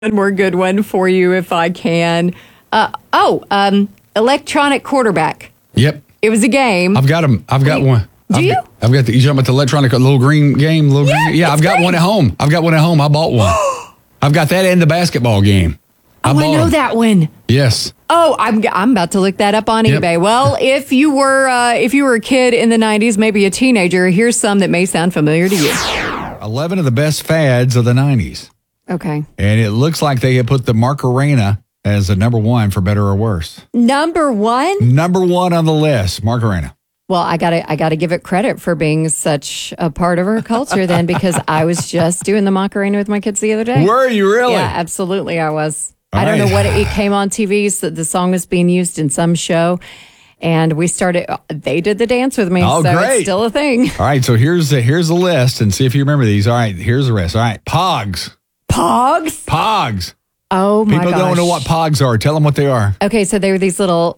One more good one for you if I can. Electronic quarterback. Yep. It was a game. I've got them. I've got one. Do you? I've got the, you talking about the electronic little green game? Yeah, I've got one at home. I bought one. I've got that and the basketball game. I know that one. Yes. Oh, I'm about to look that up on eBay. Well, if you were a kid in the 90s, maybe a teenager, here's some that may sound familiar to you. 11 of the best fads of the 90s. Okay. And it looks like they have put the Macarena as a number one for better or worse. Number one? Number one on the list, Macarena. Well, I gotta give it credit for being such a part of our culture then, because I was just doing the Macarena with my kids the other day. Were you really? Yeah, absolutely I was. All I don't right. know what it came on TV, so the song was being used in some show. And they did the dance with me, Oh, so great. it's still a thing. All right, so here's the list and see if you remember these. All right, here's the rest. All right, Pogs. Pogs? Pogs. Oh, my gosh. People don't know what Pogs are. Tell them what they are. Okay, so they were these little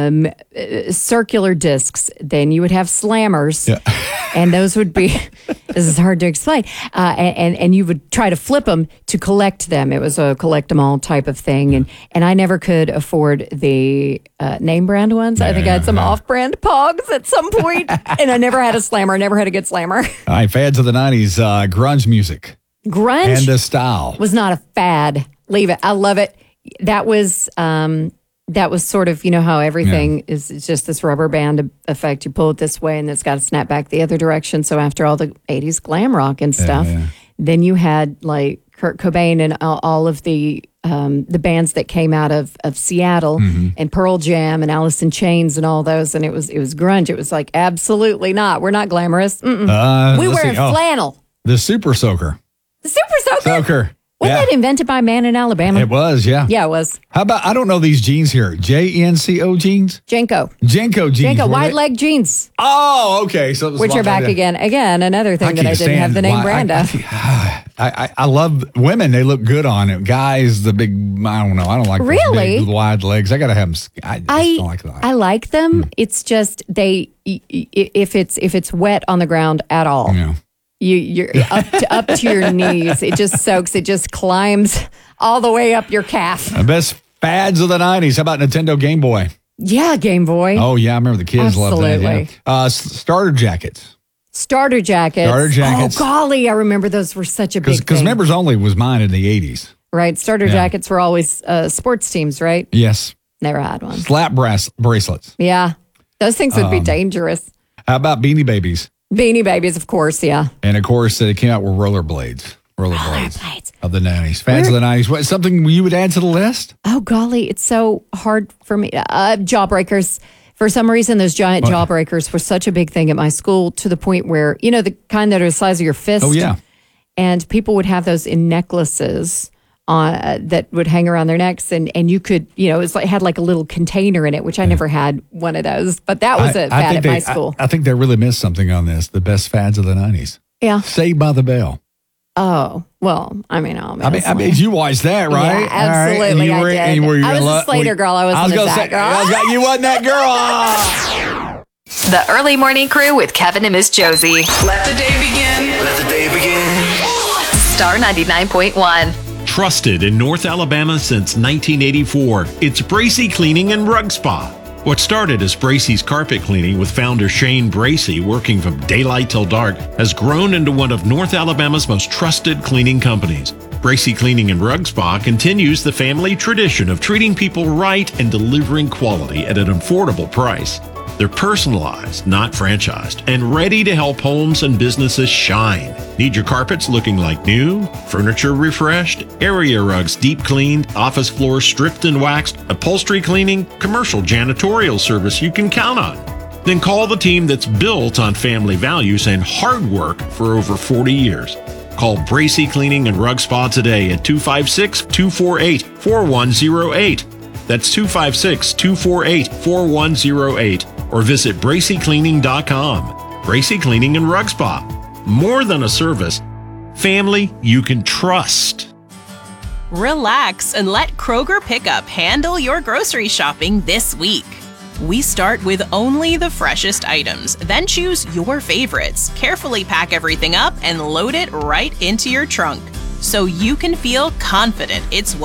circular discs. Then you would have slammers, and those would be, this is hard to explain, and you would try to flip them to collect them. It was a collect them all type of thing, and I never could afford the name brand ones. I think I had some off-brand Pogs at some point, and I never had a slammer. I never had a good slammer. All right, fads of the 90s, grunge music. Grunge And the style. was not a fad. Leave it. I love it. That was sort of, you know how everything is just this rubber band effect. You pull it this way and it's got to snap back the other direction. So after all the 80s glam rock and stuff, then you had like Kurt Cobain and all of the bands that came out of Seattle and Pearl Jam and Alice in Chains and all those. And it was grunge. It was like, absolutely not. We're not glamorous. We wear flannel. The Super Soaker. The Super Soaker. Wasn't that invented by a man in Alabama? It was, yeah. Yeah, it was. How about, I don't know these jeans here. JNCO jeans? Jenko jeans. Jenko, wide leg jeans. Oh, okay. So it was Which are back again. Again, another thing that I didn't have the name brand of. I love women. They look good on it. Guys, the big, I don't know. I don't like those Really? big, wide legs. I got to have them. I just don't like that. I like them. It's just if it's wet on the ground at all. Yeah. You're up to your knees. It just soaks. It just climbs all the way up your calf. The best fads of the 90s. How about Nintendo Game Boy? Yeah, Game Boy. Oh, yeah. I remember the kids loved that. Yeah. Starter jackets. Starter jackets. Oh, golly. I remember those were such a big thing. Because Members Only was mine in the 80s. Right. Starter jackets were always sports teams, right? Yes. Never had one. Slap bracelets. Yeah. Those things would be dangerous. How about Beanie Babies? Beanie Babies, of course, yeah. And, of course, it came out with rollerblades. Rollerblades of the 90s. Fans of the 90s. What, something you would add to the list? Oh, golly. It's so hard for me. Jawbreakers. For some reason, those giant jawbreakers were such a big thing at my school to the point where, you know, the kind that are the size of your fist. Oh, yeah. And people would have those in necklaces that would hang around their necks. And you could, you know, it had like a little container in it, which I never had one of those. But that was a fad at my school. I think they really missed something on this. The best fads of the 90s. Yeah. Saved by the Bell. Oh, well, I mean, you watched that, right? Yeah, absolutely, Right. I did. I was a Slater girl. I wasn't a Zach girl. You wasn't that girl. The Early Morning Crew with Kevin and Miss Josie. Let the day begin. Let the day begin. Star 99.1. Trusted in North Alabama since 1984, it's Bracey Cleaning and Rug Spa. What started as Bracey's carpet cleaning with founder Shane Bracey working from daylight till dark has grown into one of North Alabama's most trusted cleaning companies. Bracey Cleaning and Rug Spa continues the family tradition of treating people right and delivering quality at an affordable price. They're personalized, not franchised, and ready to help homes and businesses shine. Need your carpets looking like new, furniture refreshed, area rugs deep cleaned, office floors stripped and waxed, upholstery cleaning, commercial janitorial service you can count on. Then call the team that's built on family values and hard work for over 40 years. Call Bracey Cleaning and Rug Spa today at 256-248-4108. That's 256-248-4108. Or visit BraceyCleaning.com. Bracey Cleaning and Rug Spa. More than a service, family you can trust. Relax and let Kroger Pickup handle your grocery shopping this week. We start with only the freshest items, then choose your favorites. Carefully pack everything up and load it right into your trunk. so you can feel confident it's